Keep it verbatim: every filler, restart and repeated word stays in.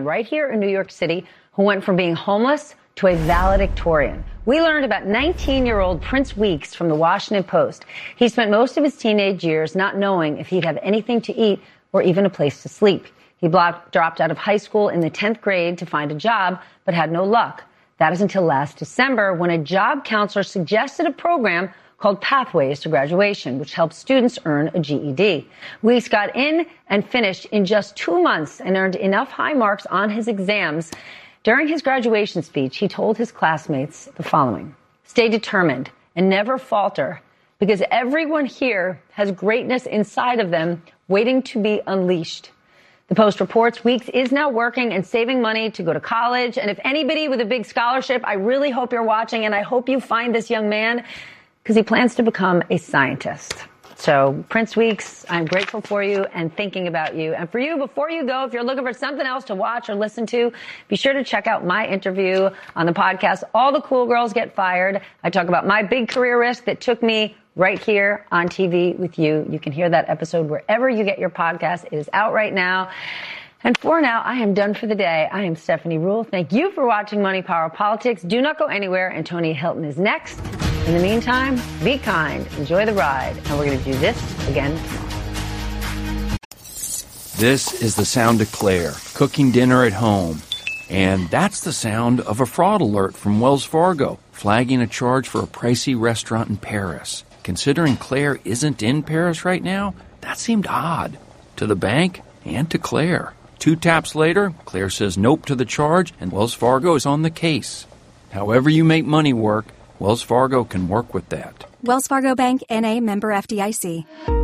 right here in New York City who went from being homeless to a valedictorian. We learned about nineteen-year-old Prince Weeks from the Washington Post. He spent most of his teenage years not knowing if he'd have anything to eat or even a place to sleep. He blocked, dropped out of high school in the tenth grade to find a job, but had no luck. That is until last December, when a job counselor suggested a program called Pathways to Graduation, which helps students earn a G E D. Weeks got in and finished in just two months and earned enough high marks on his exams. During his graduation speech, he told his classmates the following: "Stay determined and never falter, because everyone here has greatness inside of them waiting to be unleashed." The Post reports Weeks is now working and saving money to go to college. And if anybody with a big scholarship, I really hope you're watching, and I hope you find this young man, because he plans to become a scientist. So, Prince Weeks, I'm grateful for you and thinking about you. And for you, before you go, if you're looking for something else to watch or listen to, be sure to check out my interview on the podcast, All the Cool Girls Get Fired. I talk about my big career risk that took me right here on T V with you. You can hear that episode wherever you get your podcast. It is out right now. And for now, I am done for the day. I am Stephanie Ruhle. Thank you for watching Money, Power, Politics. Do not go anywhere, and Tony Hilton is next. In the meantime, be kind, enjoy the ride, and we're going to do this again tomorrow. This is the sound of Claire, cooking dinner at home. And that's the sound of a fraud alert from Wells Fargo, flagging a charge for a pricey restaurant in Paris. Considering Claire isn't in Paris right now, that seemed odd to the bank and to Claire. Two taps later, Claire says nope to the charge, and Wells Fargo is on the case. However you make money work, Wells Fargo can work with that. Wells Fargo Bank, N A, member F D I C.